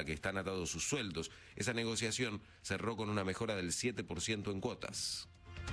la que están atados sus sueldos. Esa negociación cerró con una mejora del 7% en cuotas.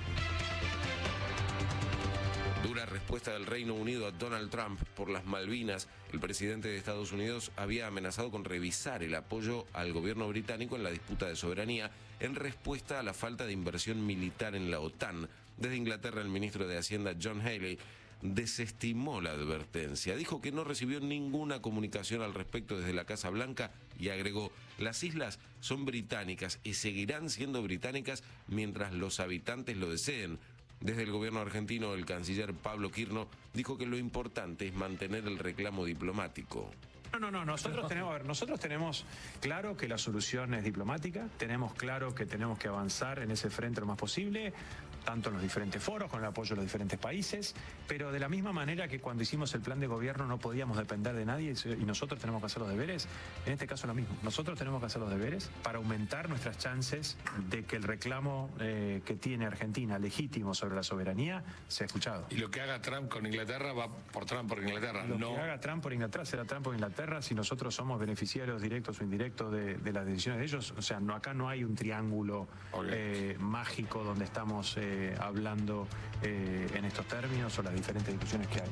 Dura respuesta del Reino Unido a Donald Trump por las Malvinas. El presidente de Estados Unidos había amenazado con revisar el apoyo al gobierno británico en la disputa de soberanía en respuesta a la falta de inversión militar en la OTAN. Desde Inglaterra, el ministro de Hacienda, John Healey, desestimó la advertencia. Dijo que no recibió ninguna comunicación al respecto desde la Casa Blanca y agregó: las islas son británicas y seguirán siendo británicas mientras los habitantes lo deseen. Desde el gobierno argentino, el canciller Pablo Quirno dijo que lo importante es mantener el reclamo diplomático. No, nosotros tenemos claro que la solución es diplomática, tenemos claro que tenemos que avanzar en ese frente lo más posible, tanto en los diferentes foros, con el apoyo de los diferentes países, pero de la misma manera que cuando hicimos el plan de gobierno no podíamos depender de nadie y nosotros tenemos que hacer los deberes, en este caso lo mismo, nosotros tenemos que hacer los deberes para aumentar nuestras chances de que el reclamo que tiene Argentina legítimo sobre la soberanía sea escuchado. Y lo que haga Trump con Inglaterra va por Trump por Inglaterra. Lo que haga Trump por Inglaterra será Trump por Inglaterra. Si nosotros somos beneficiarios directos o indirectos de las decisiones de ellos, o sea, acá no hay un triángulo mágico donde estamos hablando en estos términos o las diferentes discusiones que hay.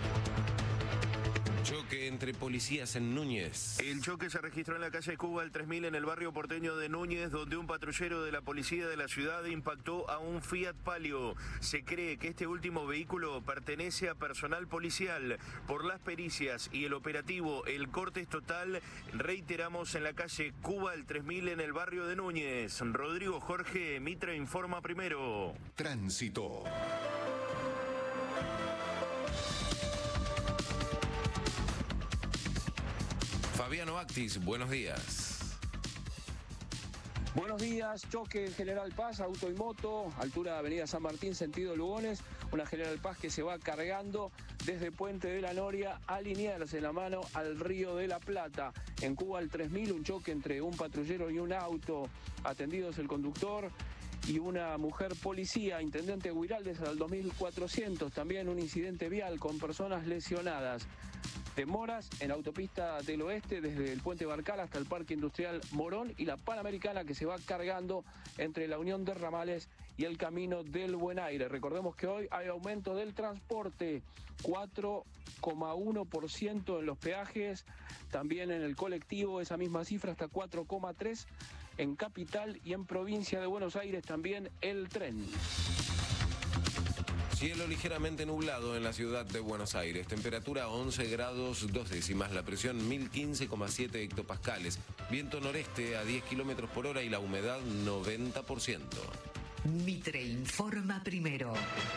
Choque entre policías en Núñez. El choque se registró en la calle Cuba, el 3000, en el barrio porteño de Núñez, donde un patrullero de la policía de la ciudad impactó a un Fiat Palio. Se cree que este último vehículo pertenece a personal policial. Por las pericias y el operativo, el corte es total. Reiteramos, en la calle Cuba, el 3000, en el barrio de Núñez. Rodrigo Jorge, Mitre informa primero. Tránsito. Fabiano Actis, buenos días. Buenos días, choque en General Paz, auto y moto, altura de Avenida San Martín, sentido Lugones, una General Paz que se va cargando desde Puente de la Noria a Liniers, en la mano al Río de la Plata. En Cuba, el 3000, un choque entre un patrullero y un auto, atendidos el conductor y una mujer policía. Intendente Guiraldes al 2400, también un incidente vial con personas lesionadas. Demoras en la autopista del oeste desde el Puente Barcal hasta el Parque Industrial Morón y la Panamericana que se va cargando entre la Unión de Ramales y el Camino del Buen Aire. Recordemos que hoy hay aumento del transporte, 4,1% en los peajes, también en el colectivo esa misma cifra hasta 4,3%, en capital y en provincia de Buenos Aires también el tren. Cielo ligeramente nublado en la ciudad de Buenos Aires. Temperatura 11 grados 2 décimas. La presión 1015,7 hectopascales. Viento noreste a 10 kilómetros por hora y la humedad 90%. Mitre informa primero.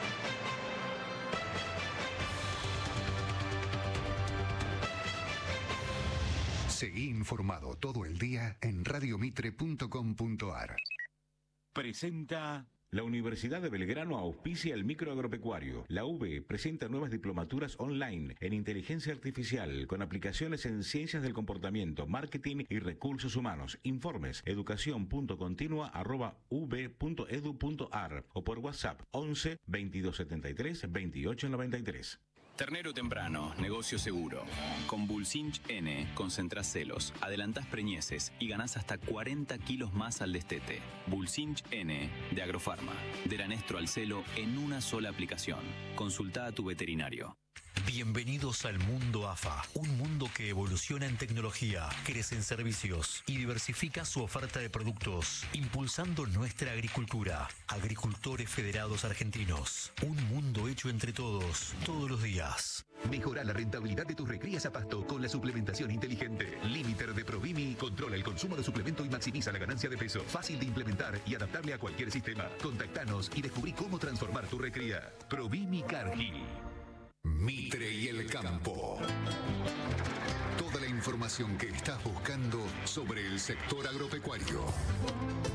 Seguí informado todo el día en radiomitre.com.ar. Presenta... La Universidad de Belgrano auspicia el microagropecuario. La UB presenta nuevas diplomaturas online en inteligencia artificial con aplicaciones en ciencias del comportamiento, marketing y recursos humanos. Informes educación.continua@ub.edu.ar o por WhatsApp 11 2273 2893. Ternero temprano, negocio seguro. Con Bulsinch N concentrás celos, adelantás preñeces y ganás hasta 40 kilos más al destete. Bulsinch N de Agrofarma. Del anestro al celo en una sola aplicación. Consulta a tu veterinario. Bienvenidos al mundo AFA, un mundo que evoluciona en tecnología, crece en servicios y diversifica su oferta de productos, impulsando nuestra agricultura. Agricultores Federados Argentinos, un mundo hecho entre todos, todos los días. Mejora la rentabilidad de tus recrías a pasto con la suplementación inteligente. Limiter de Provimi controla el consumo de suplemento y maximiza la ganancia de peso. Fácil de implementar y adaptable a cualquier sistema. Contactanos y descubrí cómo transformar tu recría. Provimi Cargill. Mitre y el campo. Toda la información que estás buscando sobre el sector agropecuario.